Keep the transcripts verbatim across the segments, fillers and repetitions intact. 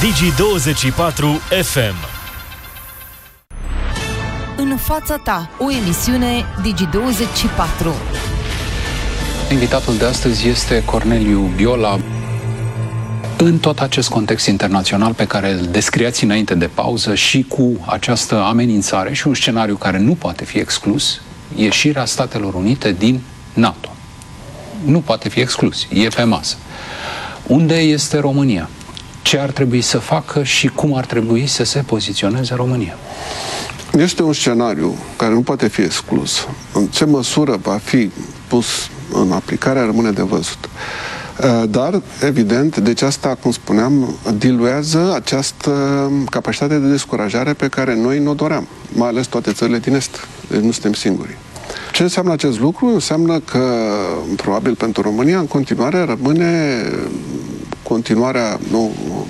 Digi douăzeci și patru F M. În fața ta, o emisiune Digi douăzeci și patru. Invitatul de astăzi este Corneliu Biola. În tot acest context internațional pe care îl descriați înainte de pauză și cu această amenințare și un scenariu care nu poate fi exclus, ieșirea Statelor Unite din NATO. Nu poate fi exclus, e pe masă. Unde este România? Ce ar trebui să facă și cum ar trebui să se poziționeze România? Este un scenariu care nu poate fi exclus. În ce măsură va fi pus în aplicare rămâne de văzut. Dar, evident, deci asta, cum spuneam, diluează această capacitate de descurajare pe care noi ne-o doream, mai ales toate țările din Est. Deci nu suntem singuri. Ce înseamnă acest lucru? Înseamnă că, probabil pentru România, în continuare rămâne continuarea, nu,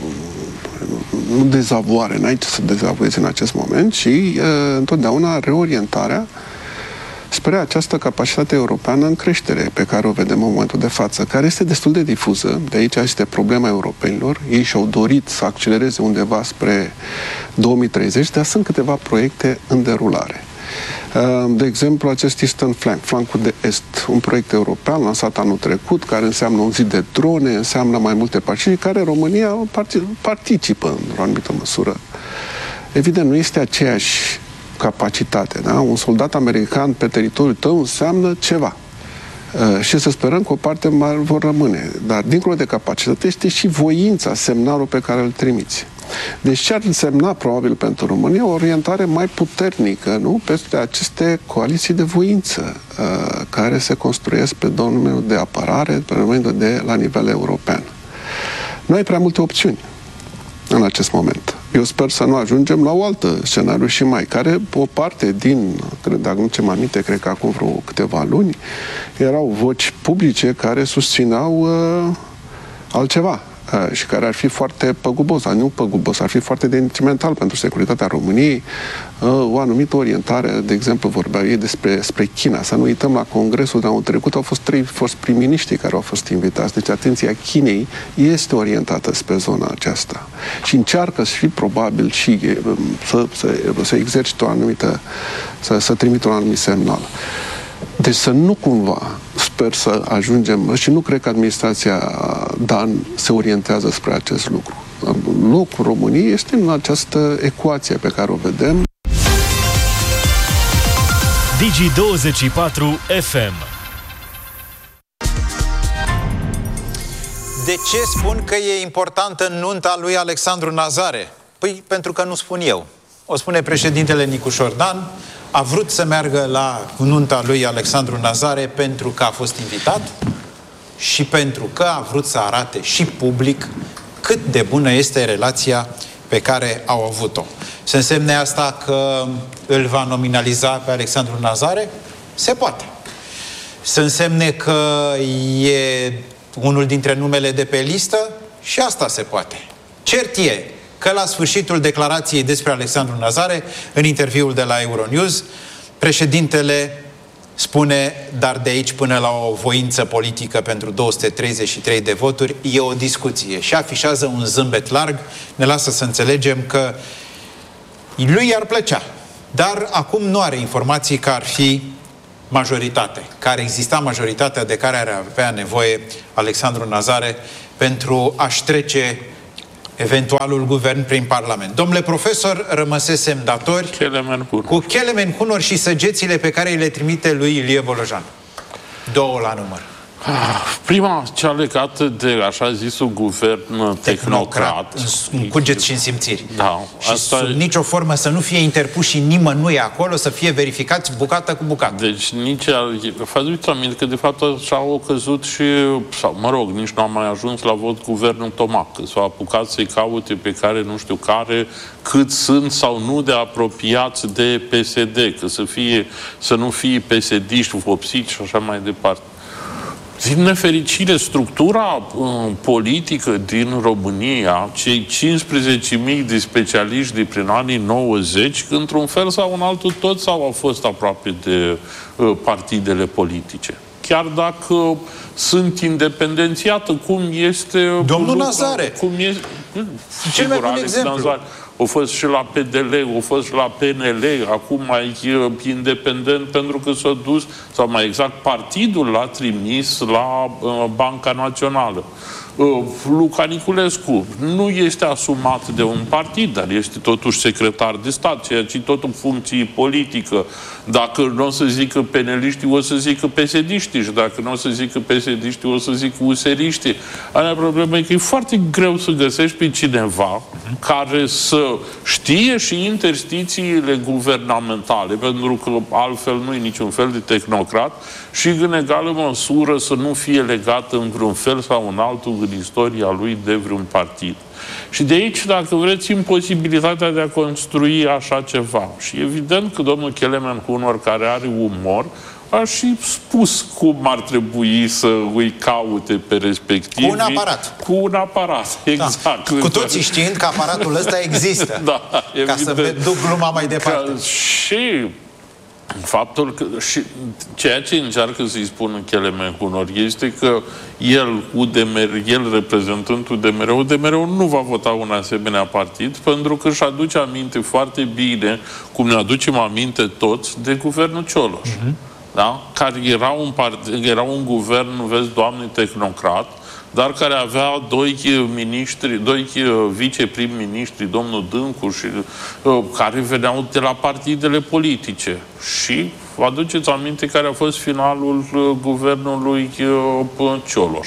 nu dezavoare, n-ai ce să dezavoiezi în acest moment, ci e, întotdeauna reorientarea spre această capacitate europeană în creștere pe care o vedem în momentul de față, care este destul de difuză. De aici este problema europenilor. Ei și-au dorit să accelereze undeva spre două mii treizeci, dar sunt câteva proiecte în derulare. De exemplu, acest Eastern Flank, flancul de est, un proiect european lansat anul trecut, care înseamnă un zid de drone, înseamnă mai multe partide, care România participă în o anumită măsură. Evident, nu este aceeași capacitate, da? Un soldat american pe teritoriul tău înseamnă ceva. Uh, și să sperăm că o parte mai vor rămâne. Dar, dincolo de capacitate, este și voința, semnalul pe care îl trimiți. Deci ce ar însemna, probabil, pentru România, o orientare mai puternică, nu? Peste aceste coaliții de voință uh, care se construiesc pe domeniul de apărare, pe domeniul de la nivel european. Nu ai prea multe opțiuni în acest moment. Eu sper să nu ajungem la o altă scenariu și mai, care o parte din, cred, dacă nu ce-mi aminte, cred că acum vreo câteva luni, erau voci publice care susțineau uh, altceva uh, și care ar fi foarte păgubos, dar nu păgubos, ar fi foarte detrimental pentru securitatea României, uh, o anumită orientare, de exemplu, vorbeau ei despre spre China. Să nu uităm, la congresul de anul trecut au fost trei foști prim-miniștri care au fost invitați. Deci atenția Chinei este orientată spre zona aceasta și încearcă și probabil și să, să, să exercite o anumită, să, să trimită un anumit semnal. Deci să nu cumva, sper să ajungem, și nu cred că administrația Dan se orientează spre acest lucru. Locul României este în această ecuație pe care o vedem. Digi douăzeci și patru F M. De ce spun că e importantă nunta lui Alexandru Nazare? Păi pentru că nu spun eu. O spune președintele Nicu Șordan. A vrut să meargă la nunta lui Alexandru Nazare pentru că a fost invitat și pentru că a vrut să arate și public cât de bună este relația pe care au avut-o. Se însemne asta că îl va nominaliza pe Alexandru Nazare? Se poate. Se însemne că e unul dintre numele de pe listă? Și asta se poate. Cert e că la sfârșitul declarației despre Alexandru Nazare, în interviul de la Euronews, președintele spune, dar de aici până la o voință politică pentru două sute treizeci și trei de voturi, e o discuție. Și afișează un zâmbet larg, ne lasă să înțelegem că lui i-ar plăcea. Dar acum nu are informații că ar fi majoritate, că ar exista majoritatea de care ar avea nevoie Alexandru Nazare pentru a-și trece eventualul guvern prin Parlament. Domnule profesor, rămăsesem datori Kelemen cu Kelemen Hunor și săgețile pe care îi le trimite lui Ilie Bolojan. Două la număr. Prima, cea legată de așa zisul guvern tehnocrat. În cugeți și în simțiri. Da, și asta sub nicio formă să nu fie interpuși nimănui acolo, să fie verificați bucată cu bucată. Deci nici... Faceți aminte că de fapt așa au căzut și... Sau, mă rog, nici nu am mai ajuns la vot guvernul Tomac. Că s-au apucat să-i caute pe care nu știu care, cât sunt sau nu de apropiați de P S D. Că să fie, să nu fie P S D-ști vopsiți și așa mai departe. Din nefericire, structura uh, politică din România, cei cincisprezece mii de specialiști de prin anii nouăzeci, într-un fel sau în altul, toți au fost aproape de uh, partidele politice. chiar dacă sunt independenți. Iată cum este... Domnul Nazare. Cum este... Cel mai bun exemplu. Nazare. O fost și la P D L, o fost și la P N L, acum mai e independent pentru că s-a dus, sau mai exact, partidul l-a trimis la uh, Banca Națională. Uh, Luca Niculescu nu este asumat de un partid, dar este totuși secretar de stat, ceea ce tot în funcție politică. Dacă nu o să zică peneliștii, o să zică P S D-știi, și dacă nu o să zică P S D-știi, o să zică U S R-iștii. Alea problema e că e foarte greu să găsești pe cineva care să știe și interstițiile guvernamentale, pentru că altfel nu e niciun fel de tehnocrat, și în egală măsură să nu fie legat în vreun fel sau în altul în istoria lui de vreun partid. Și de aici, dacă vreți, imposibilitatea de a construi așa ceva. Și evident că domnul Kelemen Hunor, care are umor, a și spus cum ar trebui să îi caute pe respectiv. Cu un aparat. Cu un aparat, exact. Da. Cu toții știind că aparatul ăsta există. Da, ca să duc gluma mai departe. Că și faptul că și ceea ce încearcă să-i spună Kelemen Hunor este că el, U D M R, el reprezentând U D M R, U D M R nu va vota un asemenea partid pentru că își aduce aminte foarte bine, cum ne aducem aminte toți, de guvernul Cioloș. Uh-huh. Da? Care era un, part... era un guvern, vezi, Doamne, tehnocrat, dar care avea doi miniștri, doi viceprim-ministri, domnul Dâncu, și, uh, care veneau de la partidele politice. Și vă aduceți aminte care a fost finalul uh, guvernului uh, Cioloș.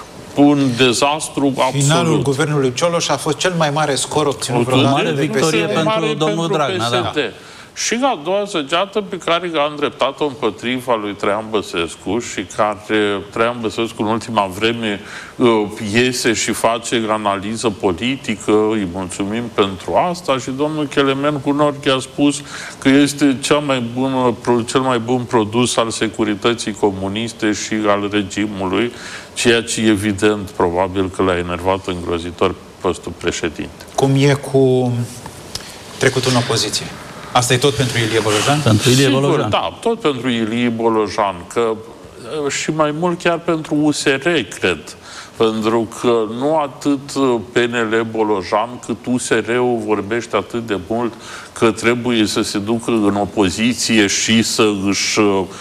Un dezastru absolut. Finalul guvernului Cioloș a fost cel mai mare scor obținut vreodată. O mare victorie pentru domnul Dragnea, da. Și a doua săgeată pe care a îndreptat-o împotriva lui Traian Băsescu și care Traian Băsescu în ultima vreme uh, iese și face analiză politică, îi mulțumim pentru asta, și domnul Kelemen Hunor a spus că este cel mai bun, cel mai bun produs al securității comuniste și al regimului, ceea ce evident probabil că l-a enervat îngrozitor postul președinte. Cum e cu trecutul în opoziție? Asta e tot pentru Ilie Bolojan? Pentru Ilie Sigur, Bolojan. da, tot pentru Ilie Bolojan, că și mai mult chiar pentru U S R, cred. Pentru că nu atât P N L Bolojan, cât U S R-ul vorbește atât de mult că trebuie să se ducă în opoziție și să își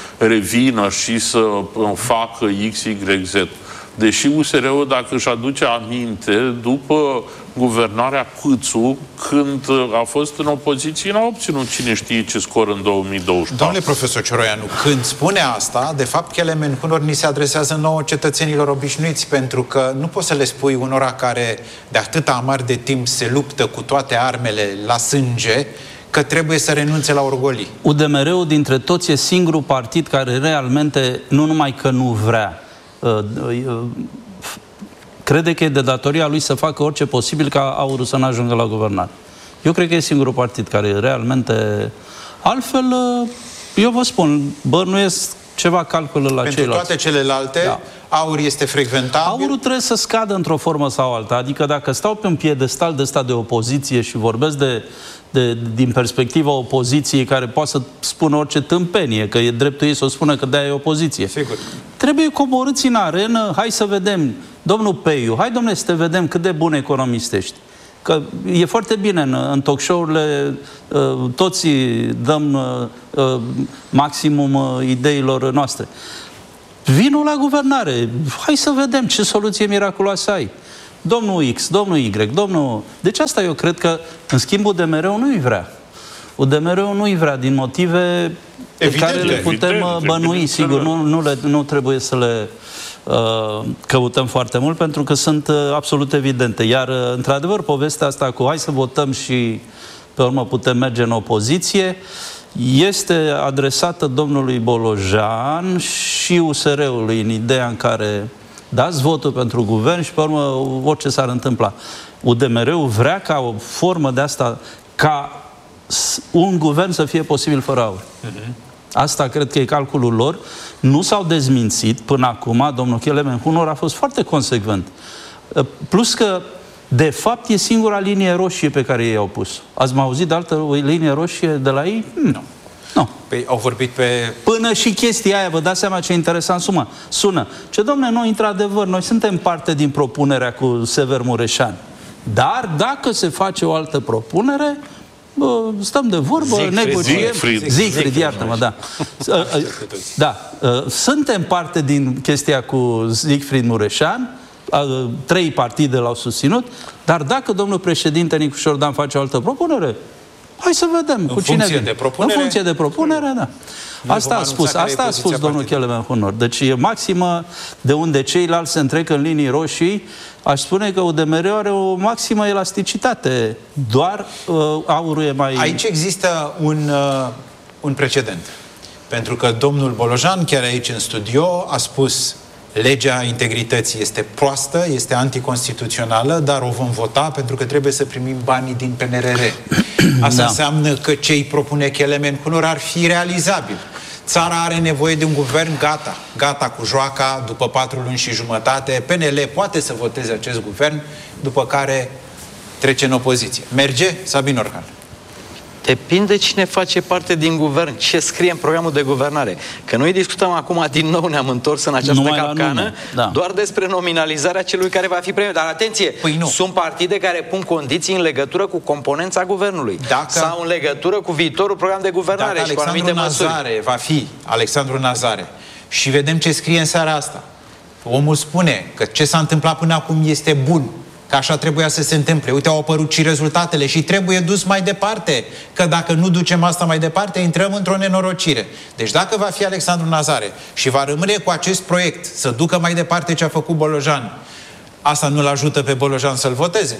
revină și să facă X Y Z. Deși U S R-ul, dacă își aduce aminte, după guvernarea Câțu, când a fost în opoziție, n-a obținut cine știe ce scor în două mii douăzeci și patru. Domnule profesor Cioroianu, când spune asta, de fapt, Kelemen Hunor ni se adresează nouă cetățenilor obișnuiți, pentru că nu poți să le spui unora care de atâta amar de timp se luptă cu toate armele la sânge, că trebuie să renunțe la orgolii. U D M R-ul dintre toți e singurul partid care realmente, nu numai că nu vrea, crede că e de datoria lui să facă orice posibil ca Aurul să nu ajungă la guvernare. Eu cred că e singurul partid care realmente... Altfel, eu vă spun, bănuiesc ceva calculă la Pentru ceilalți. toate celelalte, da. Aur este frecventabil. Aurul trebuie să scadă într-o formă sau alta. Adică dacă stau pe un piedestal de ăsta de opoziție și vorbesc de, de, din perspectiva opoziției, care poate să spună orice tâmpenie, că e dreptul ei să o spună că de-aia e opoziție. Sigur. Trebuie coborâți în arenă, hai să vedem, domnul Peiu, hai domnule să te vedem cât de bun economist ești. Că e foarte bine în, în talk show-urile, uh, toți dăm uh, uh, maximum uh, ideilor noastre. Vino la guvernare, hai să vedem ce soluție miraculoasă ai. Domnul X, domnul Y, domnul... Deci asta eu cred că, în schimb, U D M R-ul nu-i vrea. U D M R-ul nu-i vrea din motive pe care le putem evident, bănui, evident, sigur, nu, nu, le, nu trebuie să le uh, căutăm foarte mult, pentru că sunt uh, absolut evidente. Iar, uh, într-adevăr, povestea asta cu hai să votăm și pe urmă putem merge în opoziție, este adresată domnului Bolojan și U S R-ului în ideea în care dați votul pentru guvern și pe urmă orice s-ar întâmpla. U D M R-ul vrea ca o formă de asta, ca un guvern să fie posibil fără Aur. Uh-huh. Asta cred că e calculul lor. Nu s-au dezmințit până acum. Domnul Kelemen Hunor a fost foarte consecvent. Plus că, de fapt, e singura linie roșie pe care ei au pus. Ați mai auzit de altă linie roșie de la ei? Nu. No. Păi au vorbit pe... Până și chestia aia, vă dați seama ce interesant sumă. Sună. Ce, domne, noi, într-adevăr, noi suntem parte din propunerea cu Sever Mureșan. Dar, dacă se face o altă propunere, bă, stăm de vorbă, Siegfried, negociem. Siegfried. Siegfried, iartă-mă, da. Da, suntem parte din chestia cu Siegfried Mureșan, trei partide l-au susținut, dar dacă domnul președinte Nicu Șordan face o altă propunere, hai să vedem în cu cine funcție vine. de propunere, în funcție de propunere, da. Asta a spus, asta a spus domnul Kelemen Hunor. Deci e maximă de unde ceilalți se întrec în linii roșii. Aș spune că U D M R are o maximă elasticitate. Doar uh, aurul e mai... Aici există un, uh, un precedent. Pentru că domnul Bolojan, chiar aici în studio, a spus: legea integrității este proastă, este anticonstituțională, dar o vom vota pentru că trebuie să primim banii din P N R R. Asta da. înseamnă că ce îi propune Kelemen Hunor ar fi realizabil. Țara are nevoie de un guvern gata, gata cu joaca, după patru luni și jumătate. P N L poate să voteze acest guvern, după care trece în opoziție. Merge? Sabin Orhan. Depinde cine face parte din guvern, ce scrie în programul de guvernare. Că noi discutăm acum, din nou ne-am întors în această Numai capcană, da. doar despre nominalizarea celui care va fi premier. Dar atenție, păi sunt partide care pun condiții în legătură cu componența guvernului. Dacă, sau în legătură cu viitorul program de guvernare dacă și cu anumite măsuri. Nazare va fi Alexandru Nazare și vedem ce scrie în seara asta. Omul spune că ce s-a întâmplat până acum este bun, că așa trebuia să se întâmple. Uite, au apărut și rezultatele și trebuie dus mai departe. Că dacă nu ducem asta mai departe, intrăm într-o nenorocire. Deci dacă va fi Alexandru Nazare și va rămâne cu acest proiect să ducă mai departe ce a făcut Bolojan, asta nu-l ajută pe Bolojan să-l voteze?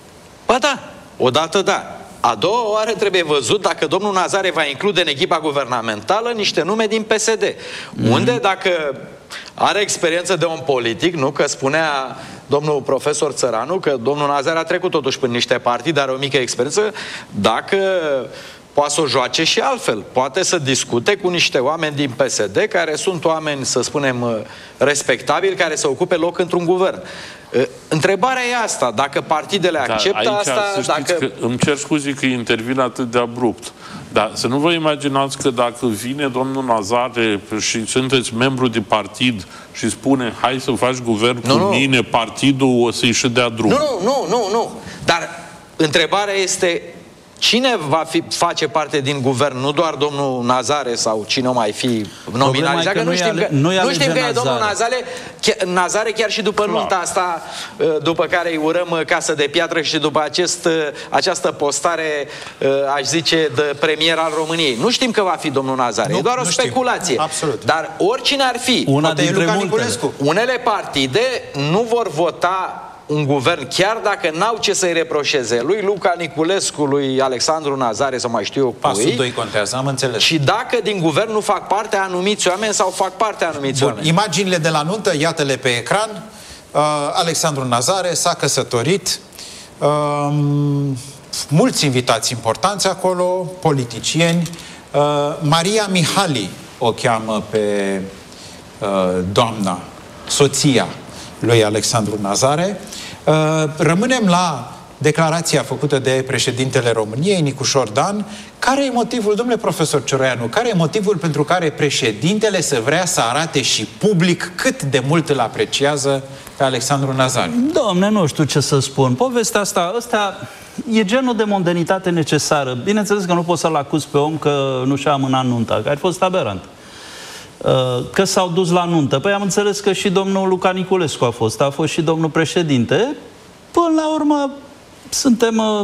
Ba da, odată da. A doua oară trebuie văzut dacă domnul Nazare va include în echipa guvernamentală niște nume din P S D. Mm. Unde, dacă are experiență de om politic, nu? Că spunea domnul profesor Țăranu că domnul Nazare a trecut totuși prin niște partide, are o mică experiență, dacă poate să o joace și altfel. Poate să discute cu niște oameni din P S D, care sunt oameni, să spunem, respectabili, care să ocupe loc într-un guvern. Întrebarea e asta, dacă partidele da, acceptă aici, asta... Să dacă... că îmi cer scuze că intervin atât de abrupt. Dar să nu vă imaginați că dacă vine domnul Nazare și sunteți membru de partid și spune: hai să faci guvern nu, cu nu. mine, partidul o să-i și dea drum. Nu, nu, nu, nu, nu. Dar întrebarea este: cine va fi, face parte din guvern? Nu doar domnul Nazare sau cine o mai fi nominalizat, că, că nu știm că, nu știm că e domnul Nazare, Nazare chiar și după nunta asta, după care îi urăm casă de piatră și după acest, această postare, aș zice, de premier al României. Nu știm că va fi domnul Nazare, nu, e doar o speculație. Absolut. Dar oricine ar fi, Una dintre multe. Unele partide nu vor vota un guvern, chiar dacă n-au ce să-i reproșeze lui Luca Niculescu, lui Alexandru Nazare sau mai știu eu Pasul cui, doi contează, am înțeles. Și dacă din guvern nu fac parte anumiți oameni sau fac parte anumiți Bun, oameni. Imaginile de la nuntă, iată-le pe ecran. Uh, Alexandru Nazare s-a căsătorit. Uh, mulți invitați importanți acolo, politicieni. Uh, Maria Mihali o cheamă pe uh, doamna, soția lui Alexandru Nazare. Rămânem la declarația făcută de președintele României, Nicu Șordan. Care e motivul, domnule profesor Cioroianu, care e motivul pentru care președintele să vrea să arate și public cât de mult îl apreciază pe Alexandru Nazare? Domne, nu știu ce să spun. Povestea asta, asta e genul de mondanitate necesară. Bineînțeles că nu pot să-l acuz pe om că nu și-a amânat nunta, că ar fost aberant. Că s-au dus la nuntă. Păi am înțeles că și domnul Luca Niculescu a fost, a fost și domnul președinte. Până la urmă, suntem